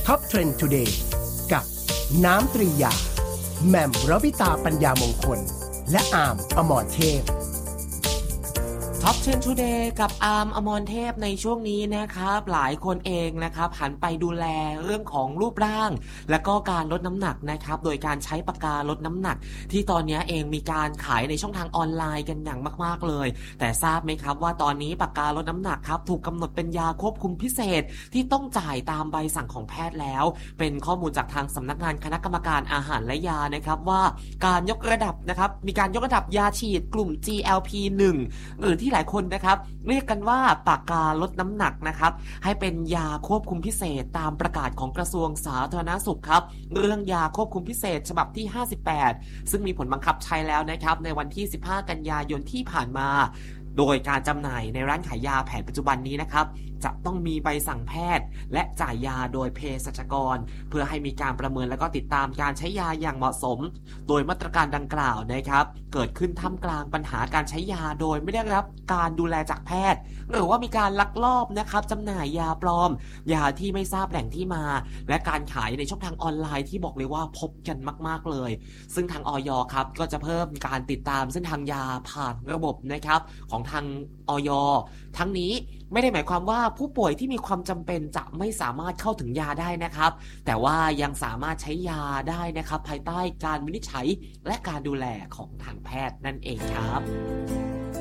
Top Trend Today กับน้ำตรียาแหม่มรวิตาปัญญามงคลและอาร์มอมรเทพ Top Trend Today กับอาร์มอมรเทพในช่วงนี้นะครับหลายคนเองนะครับหันไปดูแลเรื่องของรูปร่างและก็การลดน้ำหนักนะครับโดยการใช้ปากกาลดน้ำหนักที่ตอนนี้เองมีการขายในช่องทางออนไลน์กันอย่างมากๆเลยแต่ทราบไหมครับว่าตอนนี้ปากกาลดน้ำหนักครับถูกกำหนดเป็นยาควบคุมพิเศษที่ต้องจ่ายตามใบสั่งของแพทย์แล้วเป็นข้อมูลจากทางสำนักงานคณะกรรมการอาหารและยานะครับว่าการยกระดับนะครับมีการยกระดับยาฉีดกลุ่ม GLP-1 หรือที่หลายคนนะครับเรียกกันว่าปากกาลดน้ำหนักนะครับให้เป็นยาควบคุมพิเศษตามประกาศของกระทรวงสาธารณสุขครับเรื่องยาควบคุมพิเศษฉบับที่58ซึ่งมีผลบังคับใช้แล้วนะครับในวันที่15กันยายนที่ผ่านมาโดยการจำหน่ายในร้านขายยาแผนปัจจุบันนี้นะครับจะต้องมีใบสั่งแพทย์และจ่ายยาโดยเภสัชกรเพื่อให้มีการประเมินและก็ติดตามการใช้ยาอย่างเหมาะสมโดยมาตรการดังกล่าวนะครับเกิดขึ้นท่ามกลางปัญหาการใช้ยาโดยไม่ได้รับการดูแลจากแพทย์หรือว่ามีการลักลอบนะครับจำหน่ายยาปลอมยาที่ไม่ทราบแหล่งที่มาและการขายในช่องทางออนไลน์ที่บอกเลยว่าพบกันมากๆเลยซึ่งทางอย.ครับก็จะเพิ่มการติดตามเส้นทางยาผ่านระบบนะครับของทางอย.ทั้งนี้ไม่ได้หมายความว่าผู้ป่วยที่มีความจำเป็นจะไม่สามารถเข้าถึงยาได้นะครับแต่ว่ายังสามารถใช้ยาได้นะครับภายใต้การวินิจฉัยและการดูแลของทางแพทย์นั่นเองครับ